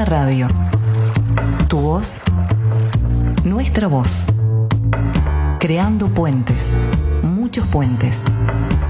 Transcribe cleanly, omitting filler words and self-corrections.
Duna Radio. Tu voz, nuestra voz. Creando puentes, muchos puentes.